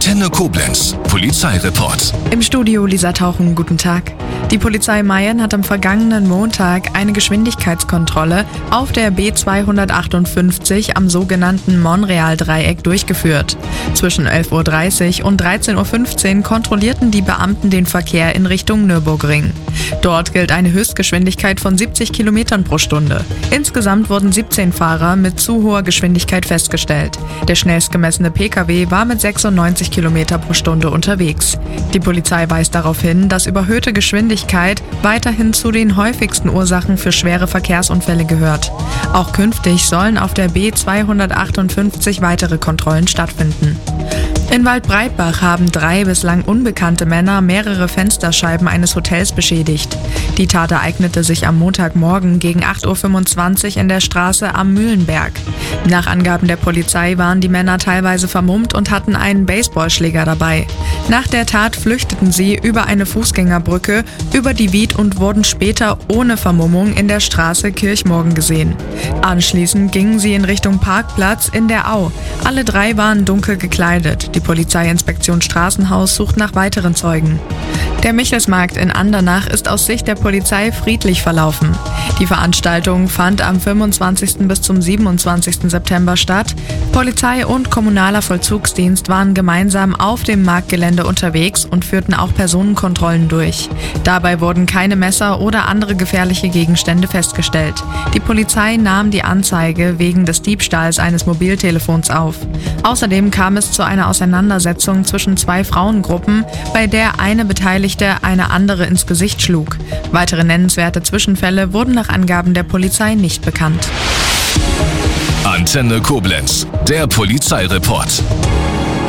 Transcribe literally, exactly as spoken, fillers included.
Antenne Koblenz, Polizeireport. Im Studio Lisa Tauchen, guten Tag. Die Polizei Mayen hat am vergangenen Montag eine Geschwindigkeitskontrolle auf der B zweihundertachtundfünfzig am sogenannten Monreal-Dreieck durchgeführt. Zwischen elf Uhr dreißig und dreizehn Uhr fünfzehn kontrollierten die Beamten den Verkehr in Richtung Nürburgring. Dort gilt eine Höchstgeschwindigkeit von siebzig Kilometern pro Stunde. Insgesamt wurden siebzehn Fahrer mit zu hoher Geschwindigkeit festgestellt. Der schnellst gemessene Pkw war mit sechsundneunzig Kilometer pro Stunde unterwegs. Die Polizei weist darauf hin, dass überhöhte Geschwindigkeit weiterhin zu den häufigsten Ursachen für schwere Verkehrsunfälle gehört. Auch künftig sollen auf der B zweihundertachtundfünfzig weitere Kontrollen stattfinden. In Waldbreitbach haben drei bislang unbekannte Männer mehrere Fensterscheiben eines Hotels beschädigt. Die Tat ereignete sich am Montagmorgen gegen acht Uhr fünfundzwanzig in der Straße am Mühlenberg. Nach Angaben der Polizei waren die Männer teilweise vermummt und hatten einen Baseballschläger dabei. Nach der Tat flüchteten sie über eine Fußgängerbrücke über die Wied und wurden später ohne Vermummung in der Straße Kirchmorgen gesehen. Anschließend gingen sie in Richtung Parkplatz in der Au. Alle drei waren dunkel gekleidet. Die Polizeiinspektion Straßenhaus sucht nach weiteren Zeugen. Der Michelsmarkt in Andernach ist aus Sicht der Polizei friedlich verlaufen. Die Veranstaltung fand am fünfundzwanzigsten bis zum siebenundzwanzigsten September statt. Polizei und kommunaler Vollzugsdienst waren gemeinsam auf dem Marktgelände unterwegs und führten auch Personenkontrollen durch. Dabei wurden keine Messer oder andere gefährliche Gegenstände festgestellt. Die Polizei nahm die Anzeige wegen des Diebstahls eines Mobiltelefons auf. Außerdem kam es zu einer Auseinandersetzung zwischen zwei Frauengruppen, bei der eine Beteiligte eine andere ins Gesicht schlug. Weitere nennenswerte Zwischenfälle wurden nach Angaben der Polizei nicht bekannt. Antenne Koblenz, der Polizeireport.